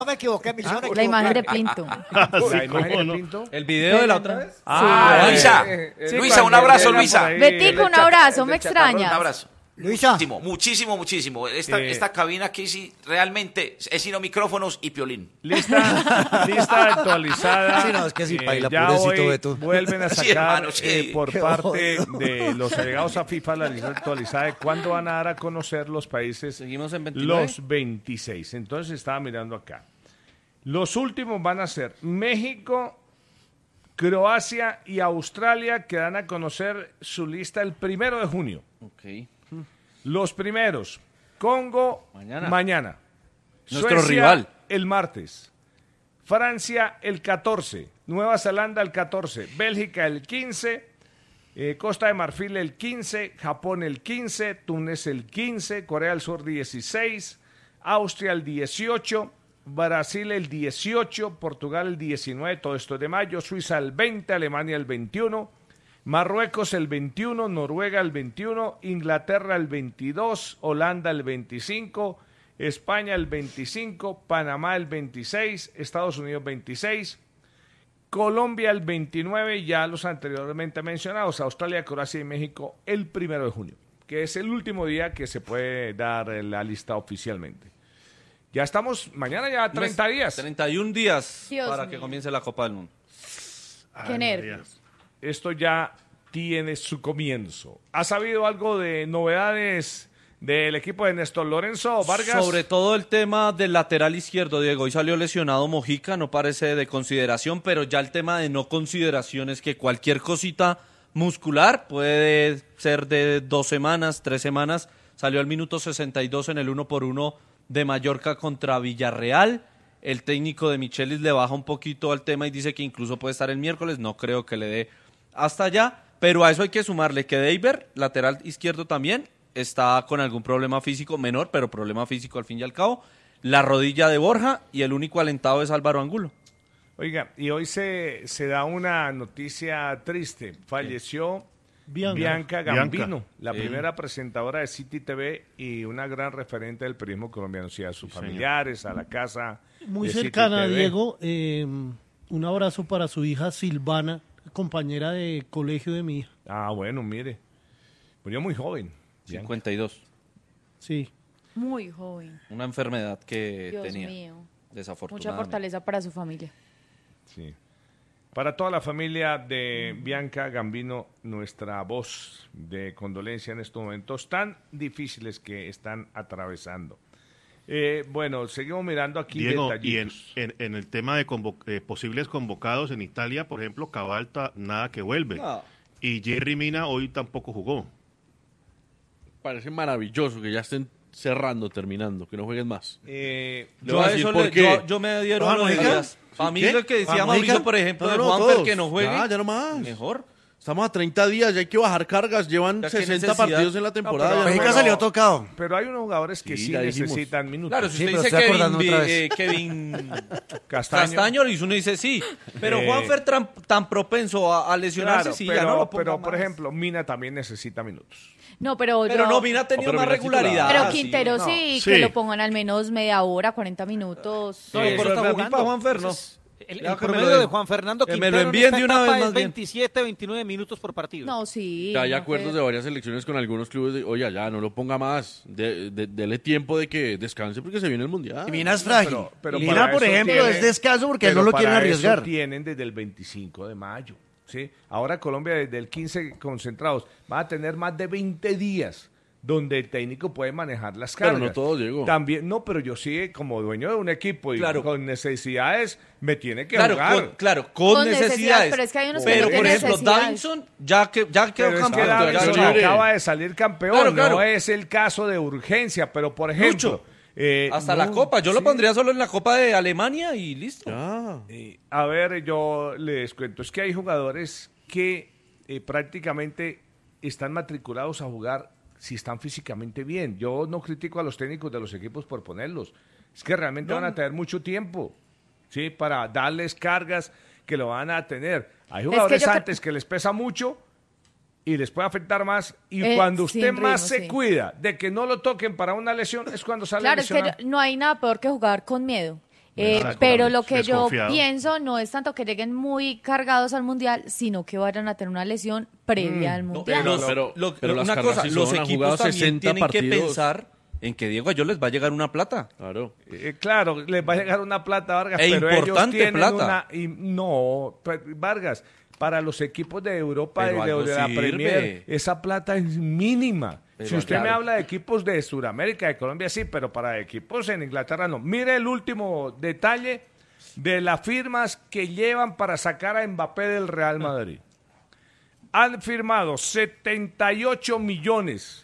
No me equivoqué, Milson. La imagen de Pinto. La imagen de Pinto. ¿El video de la otra vez? Luisa, Luisa, un abrazo, Luisa. Betico, un abrazo, me extrañas. Un abrazo. Luisa. Muchísimo. Esta cabina aquí sí, realmente es sino micrófonos y piolín. Lista actualizada. Sí, no, es que sí, paila, ya pobrecito hoy Beto. vuelven a sacar Sí, hermano, sí. por Qué parte jodido. de los allegados a FIFA la lista actualizada de cuándo van a dar a conocer los países. Seguimos en 29. Los 26. Entonces estaba mirando acá. Los últimos van a ser México, Croacia y Australia, que dan a conocer su lista el 1 de junio. Ok. Los primeros, Congo, mañana. Nuestro Suecia, rival. el martes. Francia, el 14. Nueva Zelanda, el 14. Bélgica, el 15. Costa de Marfil, el 15. Japón, el 15. Túnez, el 15. Corea del Sur, 16. Austria, el 18. Brasil, el 18. Portugal, el 19. Todo esto es de mayo. Suiza, el 20. Alemania, el 21. Marruecos el 21, Noruega el 21, Inglaterra el 22, Holanda el 25, España el 25, Panamá el 26, Estados Unidos 26, Colombia el 29, ya los anteriormente mencionados, Australia, Croacia y México el 1 de junio, que es el último día que se puede dar la lista oficialmente. Ya estamos, mañana ya 30 días. 31 días Dios para mío. que comience la Copa del Mundo. Qué nervios. Esto ya tiene su comienzo. ¿Ha sabido algo de novedades del equipo de Néstor Lorenzo Vargas? Sobre todo el tema del lateral izquierdo, Diego. Hoy salió lesionado Mojica, no parece de consideración, pero ya el tema de no consideración es que cualquier cosita muscular puede ser de 2 semanas, 3 semanas. Salió al minuto 62 en el 1-1 de Mallorca contra Villarreal. El técnico de Michelis le baja un poquito al tema y dice que incluso puede estar el miércoles. No creo que le dé hasta allá, pero a eso hay que sumarle que Deiber, lateral izquierdo también, está con algún problema físico menor, pero problema físico al fin y al cabo. La rodilla de Borja y el único alentado es Álvaro Angulo. Oiga, y hoy se da una noticia triste. Falleció Bianca Gambino, la primera presentadora de City TV y una gran referente del periodismo colombiano. O sea, a sus familiares, a la casa. Muy de City cercana, TV. Diego. Un abrazo para su hija Silvana, compañera de colegio de mi hija. Ah, bueno, mire. Murió muy joven. Bianca. 52. Sí. Muy joven. Una enfermedad que Dios tenía, mío. desafortunadamente. Mucha fortaleza para su familia. Sí. Para toda la familia de Bianca Gambino, nuestra voz de condolencia en estos momentos tan difíciles que están atravesando. Bueno, seguimos mirando aquí Diego, y detallitos. en el tema de posibles convocados en Italia, por ejemplo, Cabalta, nada que vuelve. No. Y Jerry Mina hoy tampoco jugó. Parece maravilloso que ya estén cerrando, terminando, que no jueguen más. Yo, a eso yo me adhiero a ¿Juan los Mojica? días. Para mí ¿Qué? lo que decía ¿Juan Mauricio, Mojica? por ejemplo, No, de no, Juanfer todos. que no juegue. Ya no más. Mejor. Estamos a 30 días, ya hay que bajar cargas. Llevan Ya, ¿qué 60 necesidad? partidos en la temporada. pero- ya no México más. salió tocado. Pero hay unos jugadores que Sí, sí ya dijimos. necesitan minutos. Claro, si Sí, usted pero dice estoy acordando otra vez. Kevin Castaño. Castaño, y uno dice sí. Pero Eh, Juanfer tan propenso a lesionarse, Claro, sí, pero, ya no lo ponga pero por más. ejemplo, Mina también necesita minutos. No, pero Pero yo- no, Mina ha tenido pero más Mina es titular. regularidad. Pero sí. Quintero no. sí, Sí. que lo pongan al menos media hora, 40 minutos. No, Eso pero está a mí jugando. para Juanfer, no. El Ya que me promedio lo de den. Juan Fernando Que me Quintero lo en envíen esta de una etapa vez es más bien. 27, 29 minutos por partido. No, sí. Ya hay no, acuerdos de varias selecciones con algunos clubes de, oye, ya no lo ponga más, dele tiempo de que descanse porque se viene el Mundial. Y Mina es frágil. pero Mina, para por eso ejemplo, tiene- es descanso porque pero no lo para quieren eso arriesgar. tienen desde el 25 de mayo. ¿Sí? Ahora Colombia desde el 15 concentrados va a tener más de 20 días donde el técnico puede manejar las Pero cargas. no todos, Diego. También, no, pero yo sí, como dueño de un equipo y Claro. con necesidades, me tiene que Claro, jugar. con Con necesidades, necesidades. pero es que hay unos que Pero, no por tienen ejemplo, necesidades. Davinson ya quedó Pero es que campeón. Davinson ya libre. acaba de salir campeón, Claro, claro. no es el caso de urgencia, pero por ejemplo... Lucho, hasta no, la Copa. Yo lo sí. pondría solo en la Copa de Alemania y listo. Ya. A ver, yo les cuento, es que hay jugadores que prácticamente están matriculados a jugar si están físicamente bien. Yo no critico a los técnicos de los equipos por ponerlos. Es que realmente van a tener mucho tiempo, ¿sí? Para darles cargas que lo van a tener. Hay jugadores yo antes que les pesa mucho y les puede afectar más. Y Sí, cuando usted en más ritmo, se sí. cuida de que no lo toquen para una lesión, es cuando sale Claro, es que lesionado. no hay nada peor que jugar con miedo. Pero lo que yo desconfiado. pienso no es tanto que lleguen muy cargados al Mundial, sino que vayan a tener una lesión previa al Mundial. pero las una Carlas cosa, sí los son, han equipos jugado también 60 tienen que partidos. pensar en que Diego a ellos les va a llegar una plata. Claro. Claro, les va a llegar una plata, Vargas, E pero ellos importante tienen plata. Vargas, para los equipos de Europa Pero y algo de la sirve. Premier, esa plata es mínima. Pero Si usted me claro. habla de equipos de Sudamérica, de Colombia, sí, pero para equipos en Inglaterra no. Mire el último detalle de las firmas que llevan para sacar a Mbappé del Real Madrid. Han firmado 78 millones,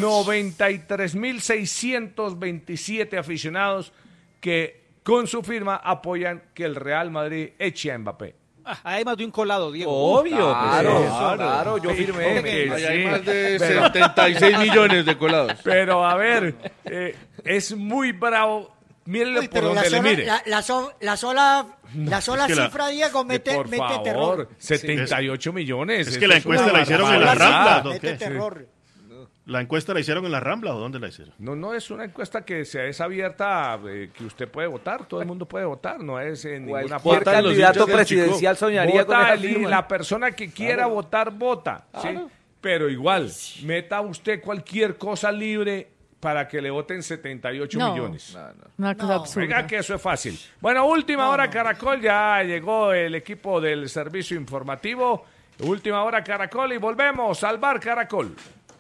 93.627 aficionados que con su firma apoyan que el Real Madrid eche a Mbappé. Hay más de un colado, Diego. Obvio, Claro, yo firmé. que Ahí hay sí. más de 76 millones de colados. Pero a ver, es muy bravo. Mírenlo por Pero donde le mire. la sola Es que cifra, Diego, mete Por favor, terror. 78 millones. Es que la Eso encuesta una la hicieron en la barbaridad. Rambla, ¿no? Mete ¿Qué? terror. ¿La encuesta la hicieron en la Rambla o dónde la hicieron? No es una encuesta que es abierta, que usted puede votar, todo el mundo puede votar, no es en ninguna Cualquier parte. candidato hinchas del presidencial soñaría con Vota esa firma. la persona que quiera votar, vota. ¿sí? Pero igual, meta usted cualquier cosa libre para que le voten 78 No. millones. Una cosa absurda. Oiga que eso es fácil. Bueno, última hora Caracol, ya llegó el equipo del servicio informativo. Última hora Caracol y volvemos al bar Caracol.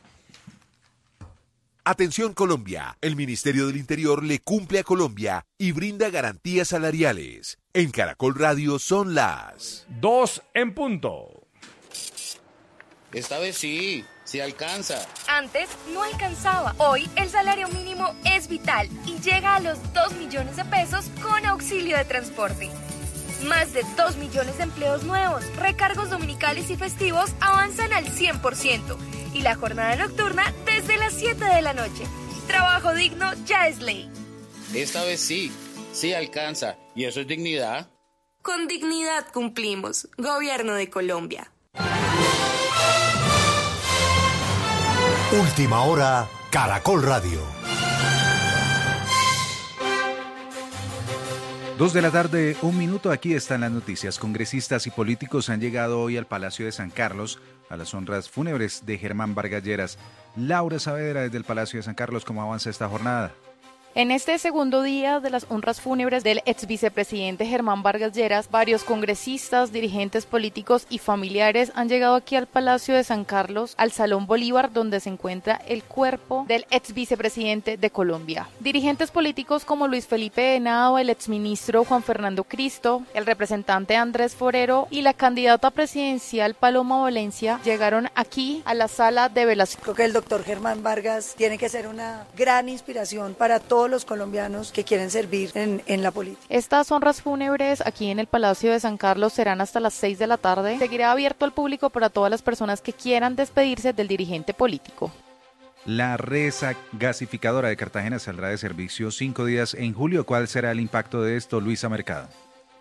Atención Colombia, el Ministerio del Interior le cumple a Colombia y brinda garantías salariales. En Caracol Radio son las 2 en punto. Esta vez sí alcanza. Antes no alcanzaba. Hoy el salario mínimo es vital y llega a los 2 millones de pesos con auxilio de transporte. Más de 2 millones de empleos nuevos, recargos dominicales y festivos avanzan al 100% y la jornada nocturna desde las 7 de la noche. Trabajo digno ya es ley. Esta vez sí alcanza. ¿Y eso es dignidad? Con dignidad cumplimos. Gobierno de Colombia. Última hora, Caracol Radio. 2 de la tarde, 1 minuto, aquí están las noticias. Congresistas y políticos han llegado hoy al Palacio de San Carlos a las honras fúnebres de Germán Vargas Lleras. Laura Saavedra desde el Palacio de San Carlos, ¿cómo avanza esta jornada? En este segundo día de las honras fúnebres del ex vicepresidente Germán Vargas Lleras, varios congresistas, dirigentes políticos y familiares han llegado aquí al Palacio de San Carlos, al Salón Bolívar, donde se encuentra el cuerpo del ex vicepresidente de Colombia. Dirigentes políticos como Luis Felipe Henao, el exministro Juan Fernando Cristo, el representante Andrés Forero y la candidata presidencial Paloma Valencia llegaron aquí a la sala de velación. Creo que el doctor Germán Vargas tiene que ser una gran inspiración para todos los colombianos que quieren servir en la política. Estas honras fúnebres aquí en el Palacio de San Carlos serán hasta las 6 de la tarde. Seguirá abierto al público para todas las personas que quieran despedirse del dirigente político. La resa gasificadora de Cartagena saldrá de servicio 5 días en julio. ¿Cuál será el impacto de esto, Luisa Mercado?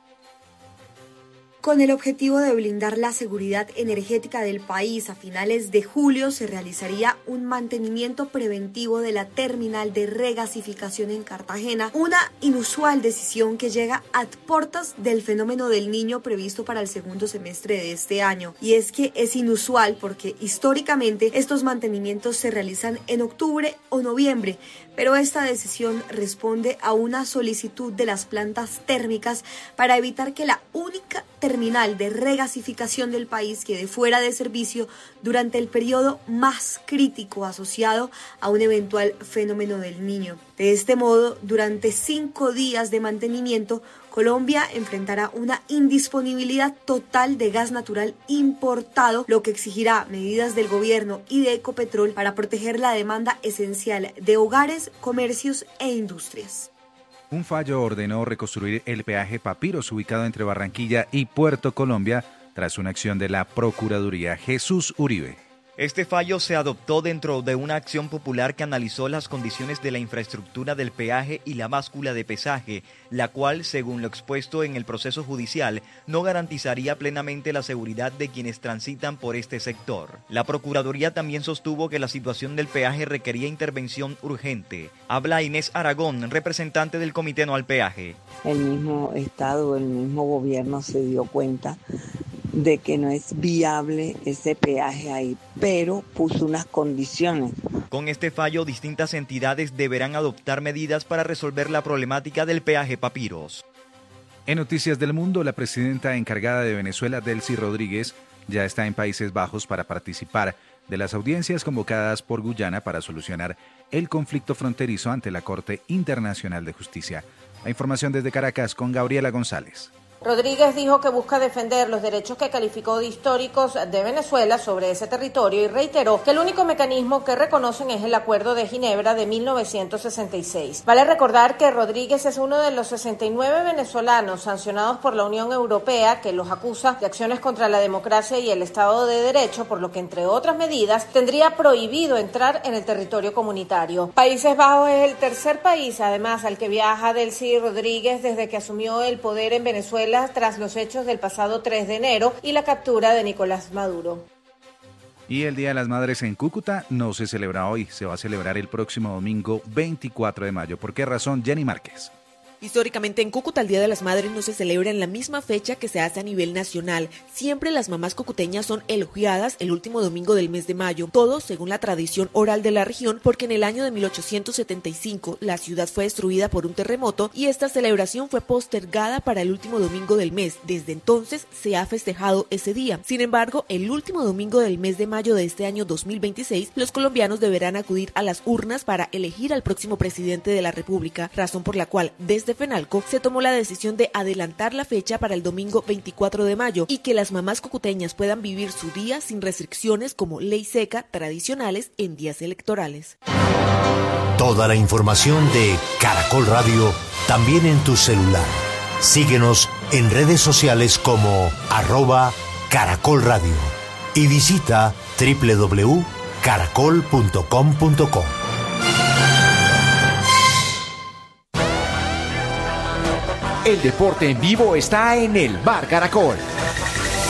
Con el objetivo de blindar la seguridad energética del país, a finales de julio se realizaría un mantenimiento preventivo de la terminal de regasificación en Cartagena, una inusual decisión que llega a puertas del fenómeno del Niño previsto para el segundo semestre de este año. Y es que es inusual porque históricamente estos mantenimientos se realizan en octubre o noviembre, pero esta decisión responde a una solicitud de las plantas térmicas para evitar que la única terminal de regasificación del país quede fuera de servicio durante el periodo más crítico asociado a un eventual fenómeno del Niño. De este modo, durante 5 días de mantenimiento, Colombia enfrentará una indisponibilidad total de gas natural importado, lo que exigirá medidas del gobierno y de Ecopetrol para proteger la demanda esencial de hogares, comercios e industrias. Un fallo ordenó reconstruir el peaje Papiros ubicado entre Barranquilla y Puerto Colombia tras una acción de la Procuraduría. Jesús Uribe. Este fallo se adoptó dentro de una acción popular que analizó las condiciones de la infraestructura del peaje y la báscula de pesaje, la cual, según lo expuesto en el proceso judicial, no garantizaría plenamente la seguridad de quienes transitan por este sector. La Procuraduría también sostuvo que la situación del peaje requería intervención urgente. Habla Inés Aragón, representante del Comité No al Peaje. El mismo Estado, el mismo gobierno se dio cuenta de que no es viable ese peaje ahí, pero puso unas condiciones. Con este fallo, distintas entidades deberán adoptar medidas para resolver la problemática del peaje Papiros. En Noticias del Mundo, la presidenta encargada de Venezuela, Delcy Rodríguez, ya está en Países Bajos para participar de las audiencias convocadas por Guyana para solucionar el conflicto fronterizo ante la Corte Internacional de Justicia. La información desde Caracas con Gabriela González. Rodríguez dijo que busca defender los derechos que calificó de históricos de Venezuela sobre ese territorio y reiteró que el único mecanismo que reconocen es el Acuerdo de Ginebra de 1966. Vale recordar que Rodríguez es uno de los 69 venezolanos sancionados por la Unión Europea que los acusa de acciones contra la democracia y el Estado de Derecho, por lo que, entre otras medidas, tendría prohibido entrar en el territorio comunitario. Países Bajos es el tercer país, además, al que viaja Delcy Rodríguez desde que asumió el poder en Venezuela tras los hechos del pasado 3 de enero y la captura de Nicolás Maduro. Y el Día de las Madres en Cúcuta no se celebra hoy, se va a celebrar el próximo domingo 24 de mayo. ¿Por qué razón? Jenny Márquez. Históricamente en Cúcuta el Día de las Madres no se celebra en la misma fecha que se hace a nivel nacional. Siempre las mamás cucuteñas son elogiadas el último domingo del mes de mayo, todo según la tradición oral de la región, porque en el año de 1875 la ciudad fue destruida por un terremoto y esta celebración fue postergada para el último domingo del mes. Desde entonces se ha festejado ese día. Sin embargo, el último domingo del mes de mayo de este año 2026, los colombianos deberán acudir a las urnas para elegir al próximo presidente de la República, razón por la cual desde FENALCO se tomó la decisión de adelantar la fecha para el domingo 24 de mayo y que las mamás cucuteñas puedan vivir su día sin restricciones como ley seca tradicionales en días electorales. Toda la información de Caracol Radio también en tu celular. Síguenos en redes sociales como @Caracol Radio y visita www.caracol.com.co. El deporte en vivo está en el Bar Caracol.